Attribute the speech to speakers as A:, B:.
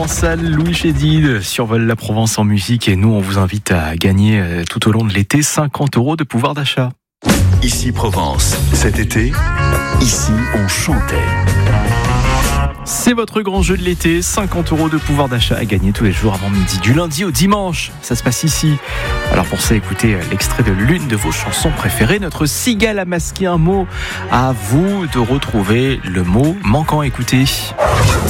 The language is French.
A: provençal Louis Chédid survole la Provence en musique et nous on vous invite à gagner tout au long de l'été 50 € de pouvoir d'achat.
B: Ici Provence, cet été, ici on chantait.
A: C'est votre grand jeu de l'été, 50 € de pouvoir d'achat à gagner tous les jours avant midi, du lundi au dimanche, ça se passe ici. Alors pour ça, écoutez l'extrait de l'une de vos chansons préférées, notre cigale a masqué un mot. À vous de retrouver le mot manquant. Écoutez.